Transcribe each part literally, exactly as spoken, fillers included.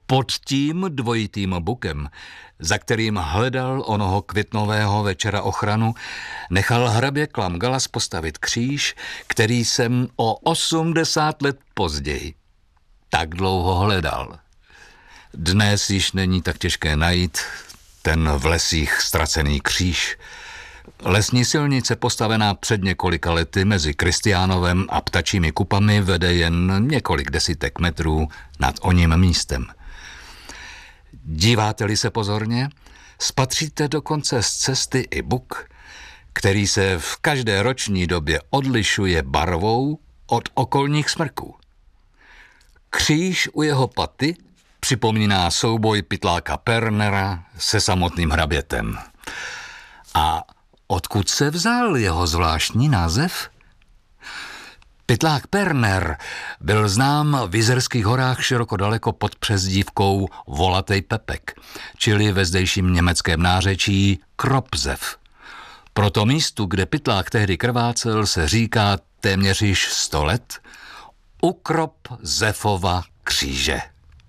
Pod tím dvojitým bukem, za kterým hledal onoho květnového večera ochranu, nechal hrabě Klamgalas postavit kříž, který jsem o osmdesát let později tak dlouho hledal. Dnes již není tak těžké najít ten v lesích ztracený kříž. Lesní silnice postavená před několika lety mezi Kristiánovem a Ptačími kupami vede jen několik desítek metrů nad oním místem. Díváte-li se pozorně, spatříte dokonce z cesty i buk, který se v každé roční době odlišuje barvou od okolních smrků. Kříž u jeho paty připomíná souboj pytláka Pernera se samotným hrabětem. A odkud se vzal jeho zvláštní název? Pytlák Perner byl znám v Jizerských horách široko daleko pod přezdívkou Volatej Pepek, čili ve zdejším německém nářečí Kropzev. Proto místu, kde pytlák tehdy krvácel, se říká téměř již sto let Ukrop Zefova kříže.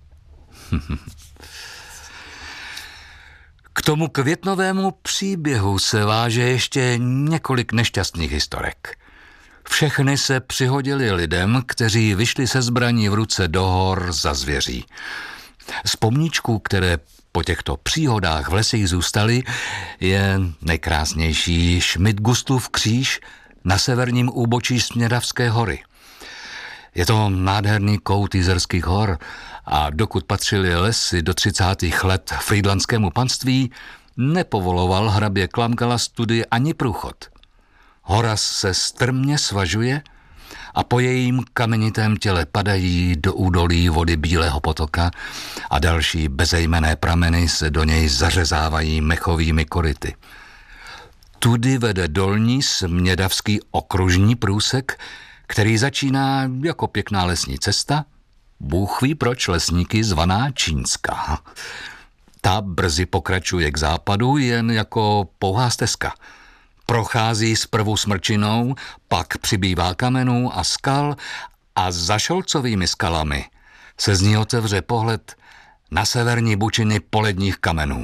K tomu květnovému příběhu se váže ještě několik nešťastných historek. Všechny se přihodili lidem, kteří vyšli se zbraní v ruce do hor za zvěří. Z pomníčků, které po těchto příhodách v lesích zůstaly, je nejkrásnější Schmidgustlův kříž na severním úbočí Smědavské hory. Je to nádherný kout Jizerských hor a dokud patřily lesy do třicátých let frýdlanskému panství, nepovoloval hrabě Klamgalas tudy ani průchod. Hora se strmě svažuje a po jejím kamenitém těle padají do údolí vody Bílého potoka a další bezejmenné prameny se do něj zařezávají mechovými koryty. Tudy vede dolní Smědavský okružní průsek, který začíná jako pěkná lesní cesta, Bůh ví proč lesníky zvaná Čínská. Ta brzy pokračuje k západu jen jako pouhá stezka. Prochází zprvu smrčinou, pak přibývá kamenů a skal a za Šolcovými skalami se z ní otevře pohled na severní bučiny poledních kamenů.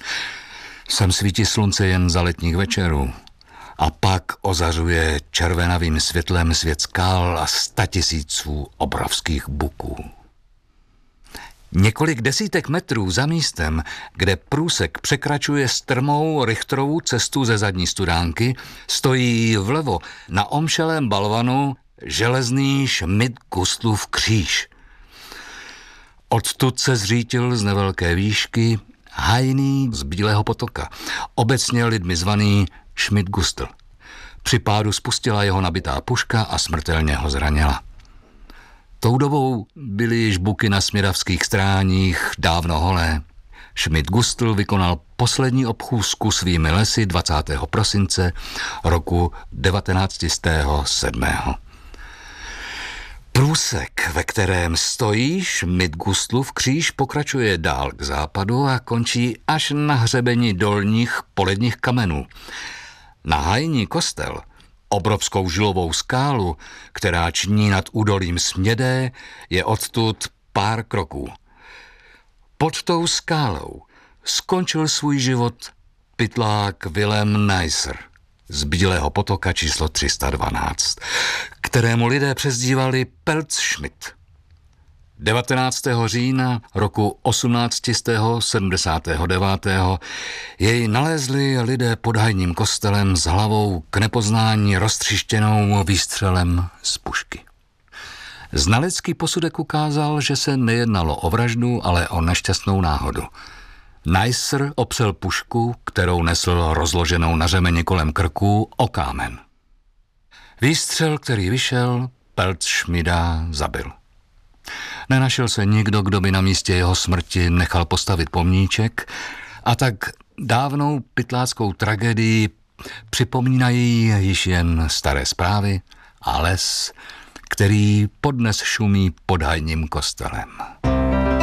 Sem svítí slunce jen za letních večerů a pak ozařuje červenavým světlem svět skal a statisíců obrovských buků. Několik desítek metrů za místem, kde průsek překračuje strmou Richterovu cestu ze zadní studánky, stojí vlevo na omšelém balvanu železný Schmidgustlův kříž. Odtud se zřítil z nevelké výšky hajný z Bílého potoka, obecně lidmi zvaný Schmidgustl. Při pádu spustila jeho nabitá puška a smrtelně ho zranila. Tou dobou byly již buky na smědavských stráních dávno holé. Schmidgustl vykonal poslední obchůzku svými lesy dvacátého prosince roku devatenáct set sedm. Průsek, ve kterém stojí Schmidgustlův kříž, pokračuje dál k západu a končí až na hřebeni dolních poledních kamenů. Na hajní kostel, obrovskou žilovou skálu, která ční nad údolím Smědé, je odtud pár kroků. Pod tou skálou skončil svůj život pytlák Wilhelm Neisser z Bílého potoka číslo tři sta dvanáct, kterému lidé přezdívali Pelzschmidt. devatenáctého října roku osmnáct set sedmdesát devět jej nalezli lidé pod hajním kostelem s hlavou k nepoznání roztřištěnou výstřelem z pušky. Znalecký posudek ukázal, že se nejednalo o vraždu, ale o nešťastnou náhodu. Neisser opřel pušku, kterou nesl rozloženou na řemeni kolem krku, o kámen. Výstřel, který vyšel, Pelzschmidta zabil. Nenašel se nikdo, kdo by na místě jeho smrti nechal postavit pomníček, a tak dávnou pytláckou tragédii připomínají již jen staré zprávy a les, který podnes šumí pod hajním kostelem.